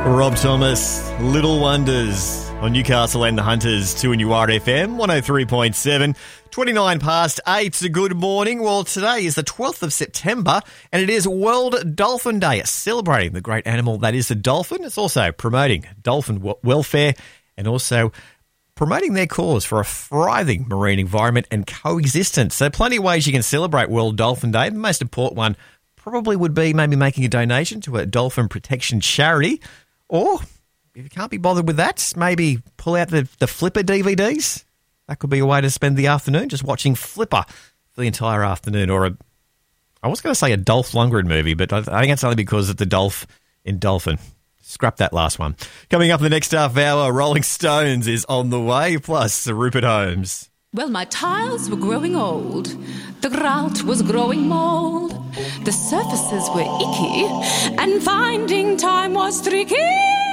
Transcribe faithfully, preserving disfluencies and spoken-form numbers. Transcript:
Rob Thomas, Little Wonders on Newcastle and the Hunters, two in your R F M, one oh three point seven, twenty-nine past eight. Good morning. Well, today is the twelfth of September and it is World Dolphin Day, celebrating the great animal that is the dolphin. It's also promoting dolphin w- welfare and also promoting their cause for a thriving marine environment and coexistence. So plenty of ways you can celebrate World Dolphin Day. The most important one probably would be maybe making a donation to a dolphin protection charity. Or, if you can't be bothered with that, maybe pull out the, the Flipper D V Ds. That could be a way to spend the afternoon, just watching Flipper for the entire afternoon. Or, a, I was going to say a Dolph Lundgren movie, but I think it's only because of the Dolph in Dolphin. Scrap that last one. Coming up in the next half hour, Rolling Stones is on the way, plus Rupert Holmes. Well, my tiles were growing old, the grout was growing mould, the surfaces were icky, and finding time was tricky.